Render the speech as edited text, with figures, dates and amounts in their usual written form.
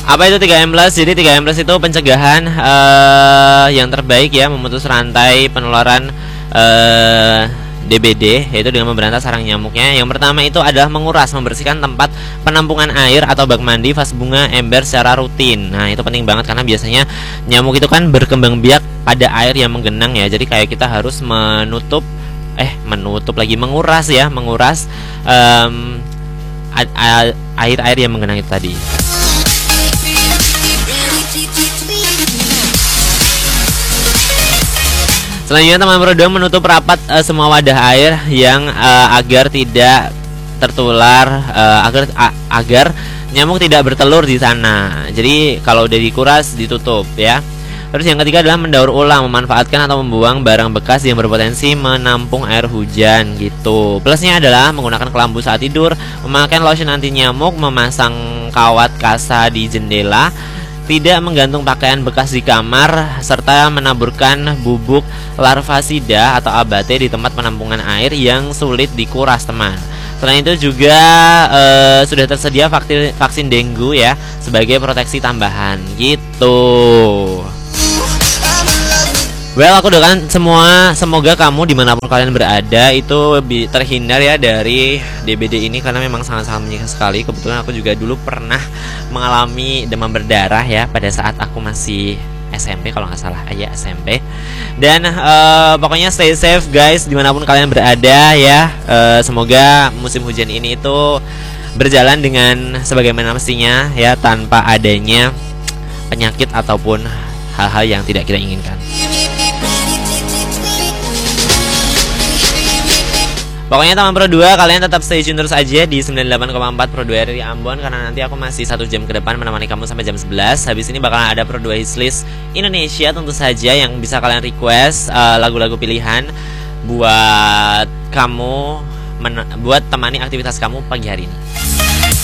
Apa itu 3M plus? Jadi 3M plus itu pencegahan yang terbaik ya, memutus rantai penularan DBD, yaitu dengan memberantas sarang nyamuknya. Yang pertama itu adalah menguras, membersihkan tempat penampungan air atau bak mandi, vas bunga, ember secara rutin. Nah itu penting banget karena biasanya nyamuk itu kan berkembang biak pada air yang menggenang ya. Jadi kayak kita harus menguras ya, menguras air-air yang menggenang itu tadi. Selanjutnya teman Pro 2 menutup rapat semua wadah air yang agar tidak tertular, agar nyamuk tidak bertelur di sana. Jadi kalau udah dikuras ditutup ya. Terus yang ketiga adalah mendaur ulang, memanfaatkan atau membuang barang bekas yang berpotensi menampung air hujan gitu. Plusnya adalah menggunakan kelambu saat tidur, memakai lotion anti nyamuk, memasang kawat kasa di jendela, tidak menggantung pakaian bekas di kamar, serta menaburkan bubuk larvasida atau abate di tempat penampungan air yang sulit dikuras teman. Selain itu juga sudah tersedia vaksin dengue ya sebagai proteksi tambahan gitu. Well, aku doakan semoga kamu dimanapun kalian berada itu terhindar ya dari DBD ini karena memang sangat-sangat menyiksa sekali. Kebetulan aku juga dulu pernah mengalami demam berdarah ya pada saat aku masih SMP kalau nggak salah, ya SMP. Dan pokoknya stay safe guys dimanapun kalian berada ya. Semoga musim hujan ini itu berjalan dengan sebagaimana mestinya ya, tanpa adanya penyakit ataupun hal-hal yang tidak kita inginkan. Pokoknya teman Pro 2, kalian tetap stay tune terus aja di 98,4 Pro 2 RRI Ambon, karena nanti aku masih 1 jam ke depan menemani kamu sampai jam 11. Habis ini bakalan ada Pro 2 Histlist Indonesia tentu saja yang bisa kalian request lagu-lagu pilihan buat kamu, buat temani aktivitas kamu pagi hari ini.